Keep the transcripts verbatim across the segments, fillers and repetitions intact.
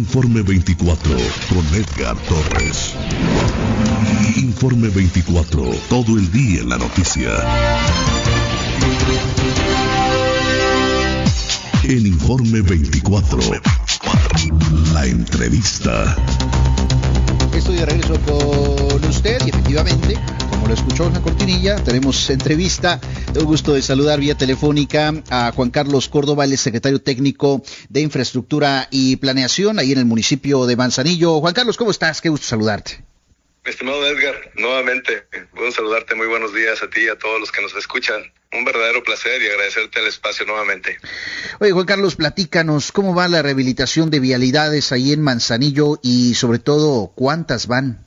Informe veinticuatro con Edgar Torres. Informe veinticuatro, todo el día en la noticia. En Informe veinticuatro, la entrevista. Estoy de regreso con usted y efectivamente, como lo escuchó en la cortinilla, tenemos entrevista. Tengo el gusto de saludar vía telefónica a Juan Carlos Córdoba, el secretario técnico de Infraestructura y Planeación ahí en el municipio de Manzanillo. Juan Carlos, ¿cómo estás? Qué gusto saludarte. Estimado Edgar, nuevamente, puedo saludarte, muy buenos días a ti y a todos los que nos escuchan. Un verdadero placer y agradecerte el espacio nuevamente. Oye, Juan Carlos, platícanos, ¿cómo va la rehabilitación de vialidades ahí en Manzanillo y sobre todo, cuántas van?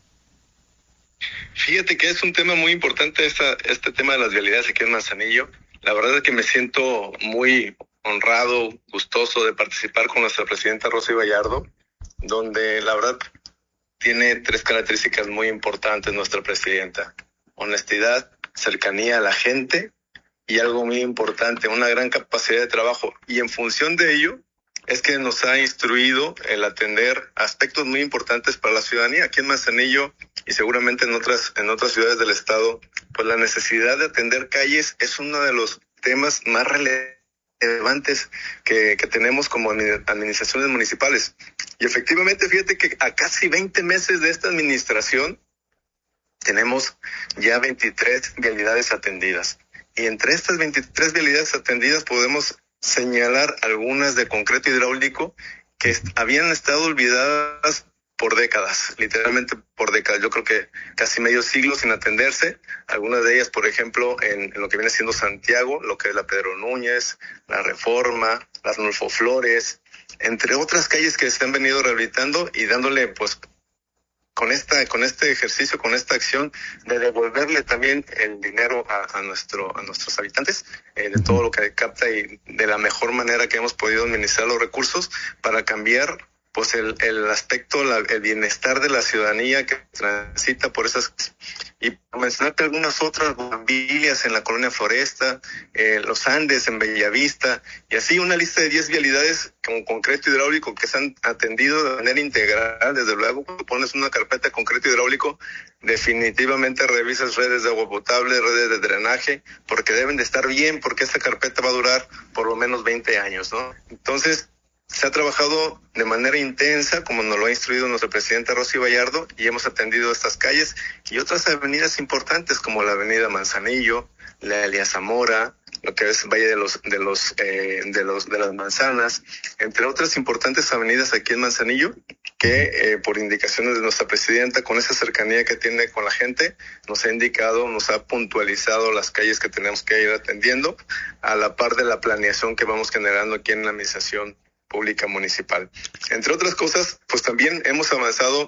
Fíjate que es un tema muy importante esta, este tema de las vialidades aquí en Manzanillo. La verdad es que me siento muy honrado, gustoso de participar con nuestra presidenta Rosy Gallardo, donde la verdad tiene tres características muy importantes nuestra presidenta: honestidad, cercanía a la gente y algo muy importante, una gran capacidad de trabajo. Y en función de ello es que nos ha instruido el atender aspectos muy importantes para la ciudadanía. Aquí en Manzanillo y seguramente en otras, en otras ciudades del estado, pues la necesidad de atender calles es uno de los temas más relevantes que, que tenemos como administraciones municipales. Y efectivamente, fíjate que a casi veinte meses de esta administración tenemos ya veintitrés vialidades atendidas. Y entre estas veintitrés vialidades atendidas podemos señalar algunas de concreto hidráulico que est- habían estado olvidadas por décadas, literalmente por décadas. Yo creo que casi medio siglo sin atenderse. Algunas de ellas, por ejemplo, en, en lo que viene siendo Santiago, lo que es la Pedro Núñez, la Reforma, las Nulfo Flores, entre otras calles que se han venido rehabilitando y dándole, pues, con esta, con este ejercicio, con esta acción de devolverle también el dinero a, a nuestro, a nuestros habitantes, eh, de todo lo que capta y de la mejor manera que hemos podido administrar los recursos para cambiar, pues, el, el aspecto, la, el bienestar de la ciudadanía que transita por esas. Y por mencionarte algunas otras, Bugambilias en la Colonia Floresta, eh, Los Andes en Bellavista, y así una lista de diez vialidades con concreto hidráulico que se han atendido de manera integral. Desde luego, cuando pones una carpeta de concreto hidráulico, definitivamente revisas redes de agua potable, redes de drenaje, porque deben de estar bien, porque esta carpeta va a durar por lo menos veinte años, ¿no? Entonces, se ha trabajado de manera intensa, como nos lo ha instruido nuestra presidenta Rosy Gallardo, y hemos atendido estas calles y otras avenidas importantes como la avenida Manzanillo, la Elías Zamora, lo que es Valle de los de los eh, de los de las Manzanas, entre otras importantes avenidas aquí en Manzanillo que eh, por indicaciones de nuestra presidenta, con esa cercanía que tiene con la gente, nos ha indicado, nos ha puntualizado las calles que tenemos que ir atendiendo a la par de la planeación que vamos generando aquí en la administración pública municipal. Entre otras cosas, pues también hemos avanzado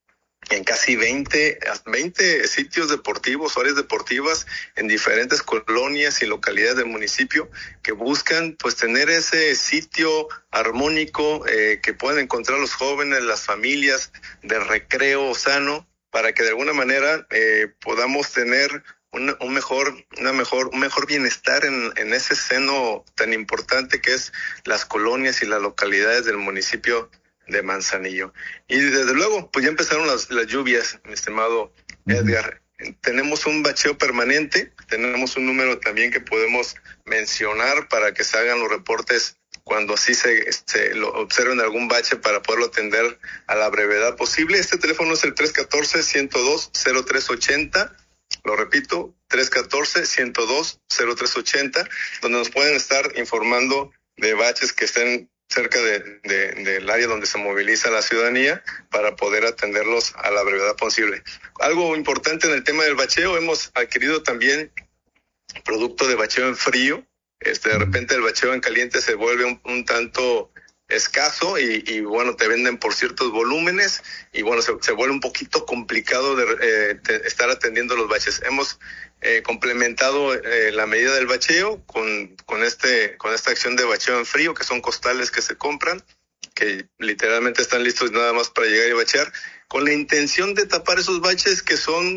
en casi veinte, veinte sitios deportivos, áreas deportivas en diferentes colonias y localidades del municipio que buscan, pues, tener ese sitio armónico eh, que puedan encontrar los jóvenes, las familias, de recreo sano, para que de alguna manera eh, podamos tener Un, un mejor, una mejor, un mejor bienestar en, en ese seno tan importante que es las colonias y las localidades del municipio de Manzanillo. Y desde luego, pues ya empezaron las, las lluvias, mi estimado Edgar. Uh-huh. Tenemos un bacheo permanente, tenemos un número también que podemos mencionar para que se hagan los reportes cuando así se, se lo observen algún bache para poderlo atender a la brevedad posible. Este teléfono es el tres uno cuatro, uno cero dos, cero tres ocho cero. Lo repito, tres uno cuatro, uno cero dos, cero tres ocho cero, donde nos pueden estar informando de baches que estén cerca de, de, del área donde se moviliza la ciudadanía para poder atenderlos a la brevedad posible. Algo importante en el tema del bacheo, hemos adquirido también producto de bacheo en frío. Este, de repente el bacheo en caliente se vuelve un, un tanto escaso y, y bueno, te venden por ciertos volúmenes y bueno, se, se vuelve un poquito complicado de, eh, de estar atendiendo los baches. Hemos eh, complementado eh, la medida del bacheo con, con este, con esta acción de bacheo en frío, que son costales que se compran, que literalmente están listos nada más para llegar y bachear, con la intención de tapar esos baches que son, que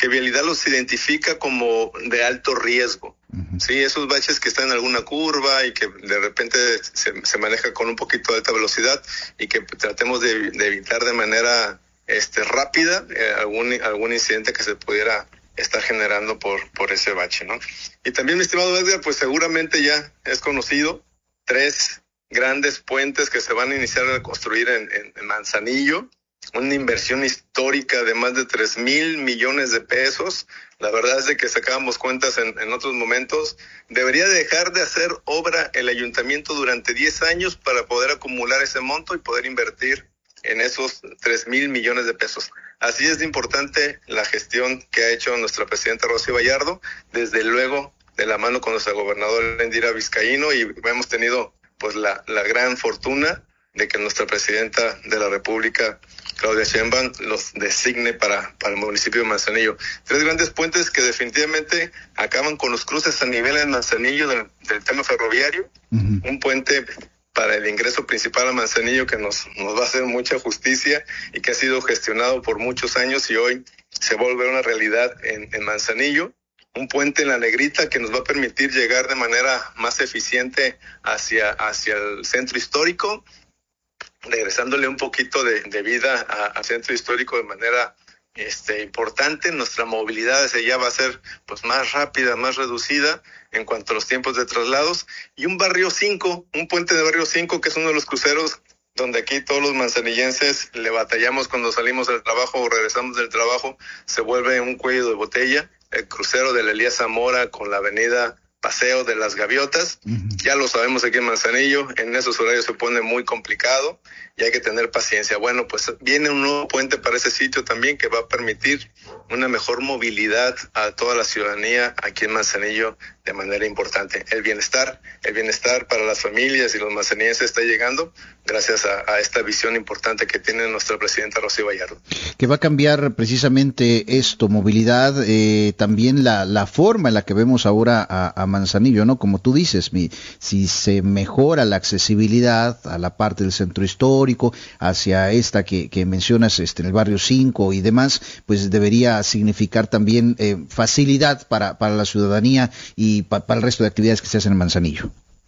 que Vialidad los identifica como de alto riesgo. Uh-huh. Sí, esos baches que están en alguna curva y que de repente se, se maneja con un poquito de alta velocidad y que tratemos de, de evitar de manera este rápida eh, algún algún incidente que se pudiera estar generando por por ese bache, ¿no? Y también, mi estimado Edgar, pues seguramente ya es conocido tres grandes puentes que se van a iniciar a construir en, en, en Manzanillo, una inversión histórica de más de tres mil millones de pesos. La verdad es de que sacábamos cuentas en, en otros momentos. Debería dejar de hacer obra el ayuntamiento durante diez años para poder acumular ese monto y poder invertir en esos tres mil millones de pesos. Así es de importante la gestión que ha hecho nuestra presidenta Rocío Bayardo, desde luego de la mano con nuestra gobernadora Indira Vizcaíno, y hemos tenido pues la, la gran fortuna de que nuestra presidenta de la República, Claudia Sheinbaum, los designe para, para el municipio de Manzanillo. Tres grandes puentes que definitivamente acaban con los cruces a nivel en Manzanillo del, del tema ferroviario. Uh-huh. Un puente para el ingreso principal a Manzanillo que nos, nos va a hacer mucha justicia y que ha sido gestionado por muchos años y hoy se vuelve una realidad en, en Manzanillo. Un puente en La Negrita que nos va a permitir llegar de manera más eficiente hacia, hacia el centro histórico, regresándole un poquito de, de vida al centro histórico de manera este, importante. Nuestra movilidad hacia allá va a ser pues más rápida, más reducida en cuanto a los tiempos de traslados. Y un barrio cinco, un puente de barrio cinco, que es uno de los cruceros donde aquí todos los manzanillenses le batallamos cuando salimos del trabajo o regresamos del trabajo, se vuelve un cuello de botella. El crucero de la Elías Zamora con la avenida Paseo de las Gaviotas, uh-huh. Ya lo sabemos aquí en Manzanillo, en esos horarios se pone muy complicado y hay que tener paciencia. Bueno, pues viene un nuevo puente para ese sitio también que va a permitir una mejor movilidad a toda la ciudadanía aquí en Manzanillo de manera importante. El bienestar, el bienestar para las familias y los manzanillenses está llegando gracias a, a esta visión importante que tiene nuestra presidenta Rocío Bayardo. Que va a cambiar precisamente esto, movilidad, eh, también la, la forma en la que vemos ahora a, a Manzanillo, ¿no? Como tú dices, mi, si se mejora la accesibilidad a la parte del centro histórico, hacia esta que, que mencionas, este, en el barrio cinco y demás, pues debería significar también eh, facilidad para, para la ciudadanía y pa, para el resto de actividades que se hacen en Manzanillo.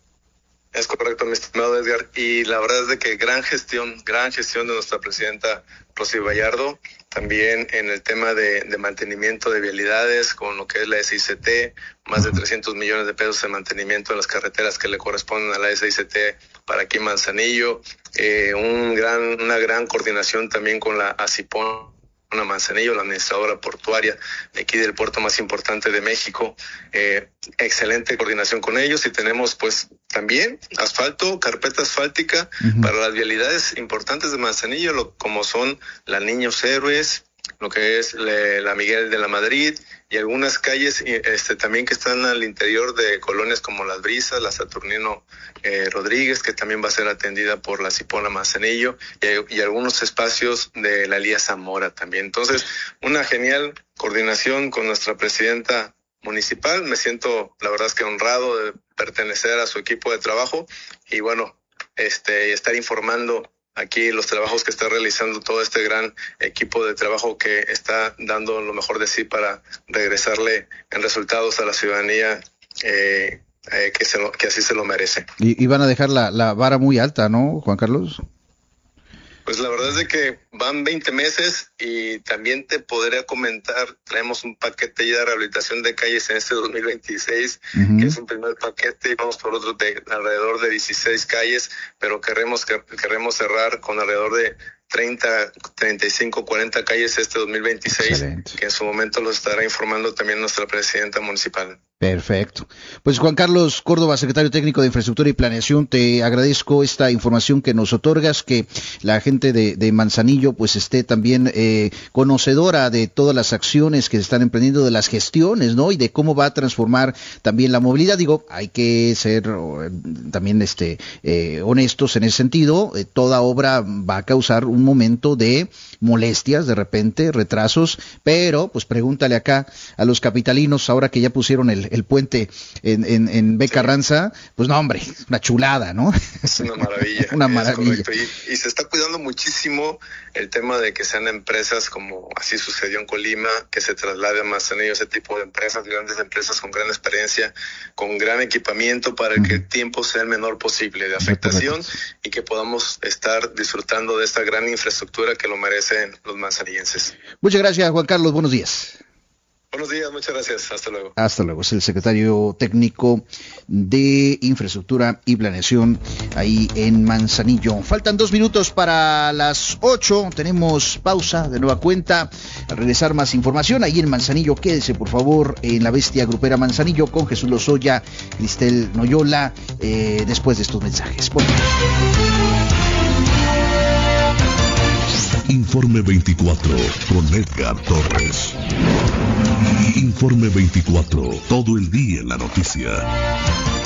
Es correcto, mi estimado Edgar, y la verdad es de que gran gestión, gran gestión de nuestra presidenta Rocío Bayardo, también en el tema de, de mantenimiento de vialidades, con lo que es la S I C T, más de trescientos millones de pesos en mantenimiento de las carreteras que le corresponden a la S I C T para aquí en Manzanillo, eh, un gran, una gran coordinación también con la ACIPON, una Manzanillo, la administradora portuaria de aquí del puerto más importante de México, eh, excelente coordinación con ellos y tenemos pues también asfalto, carpeta asfáltica uh-huh. para las vialidades importantes de Manzanillo, lo, como son la Niños Héroes, lo que es le, la Miguel de la Madrid y algunas calles este también que están al interior de colonias como Las Brisas, la Saturnino eh, Rodríguez, que también va a ser atendida por la Cipona Manzanillo y, y algunos espacios de la Elías Zamora también. Entonces, una genial coordinación con nuestra presidenta municipal. Me siento, la verdad es que honrado de pertenecer a su equipo de trabajo y bueno, este estar informando aquí los trabajos que está realizando todo este gran equipo de trabajo que está dando lo mejor de sí para regresarle en resultados a la ciudadanía eh, eh, que, se lo, que así se lo merece. Y, y van a dejar la, la vara muy alta, ¿no, Juan Carlos? Pues la verdad es de que van veinte meses y también te podría comentar, traemos un paquete ya de rehabilitación de calles en este dos mil veintiséis, uh-huh. que es un primer paquete y vamos por otro de alrededor de dieciséis calles, pero queremos, queremos cerrar con alrededor de treinta, treinta y cinco, cuarenta calles este dos mil veintiséis, excelente. Que en su momento lo estará informando también nuestra presidenta municipal. Perfecto. Pues Juan Carlos Córdoba, secretario técnico de Infraestructura y Planeación, te agradezco esta información que nos otorgas, que la gente de, de Manzanillo pues esté también eh, conocedora de todas las acciones que se están emprendiendo, de las gestiones, ¿no? Y de cómo va a transformar también la movilidad. Digo, hay que ser eh, también este eh, honestos en ese sentido. Eh, toda obra va a causar un momento de molestias, de repente, retrasos, pero pues pregúntale acá a los capitalinos, ahora que ya pusieron el el, el puente en, en, en B. Carranza, pues no, hombre, una chulada, ¿no? Es una maravilla. Una maravilla. Y, y se está cuidando muchísimo el tema de que sean empresas, como así sucedió en Colima, que se traslade a Manzanillo ese tipo de empresas, grandes empresas con gran experiencia, con gran equipamiento, para que el tiempo sea el menor posible de afectación y que podamos estar disfrutando de esta gran infraestructura que lo merecen los manzanillenses. Muchas gracias, Juan Carlos. Buenos días. Buenos días, muchas gracias. Hasta luego. Hasta luego. Es el secretario técnico de Infraestructura y Planeación ahí en Manzanillo. Faltan dos minutos para las ocho. Tenemos pausa de nueva cuenta. Al regresar, más información ahí en Manzanillo. Quédese, por favor, en la Bestia Grupera Manzanillo con Jesús Lozoya, Cristel Noyola, eh, después de estos mensajes. Bueno. Informe veinticuatro con Edgar Torres. Informe veinticuatro, todo el día en la noticia.